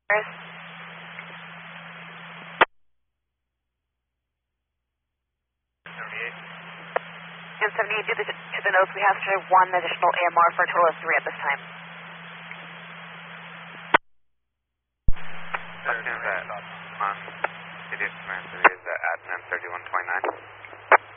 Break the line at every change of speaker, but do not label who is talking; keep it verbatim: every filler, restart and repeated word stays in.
And seventy-eight, due to the, to the notes, we have to one additional A M R for a total of three at this time.
Looking at that, um, it is command three is at admin thirty-one twenty-nine.